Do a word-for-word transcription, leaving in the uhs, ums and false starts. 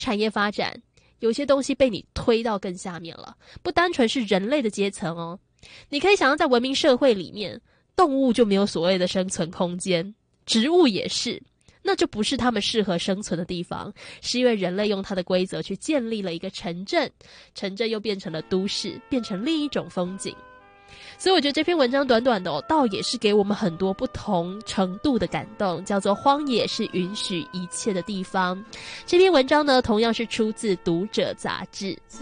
产业发展，有些东西被你推到更下面了，不单纯是人类的阶层哦。你可以想象在文明社会里面，动物就没有所谓的生存空间，植物也是，那就不是他们适合生存的地方，是因为人类用它的规则去建立了一个城镇，城镇又变成了都市，变成另一种风景。所以我觉得这篇文章短短的哦，倒也是给我们很多不同程度的感动，叫做荒野是允许一切的地方。这篇文章呢，同样是出自读者杂志。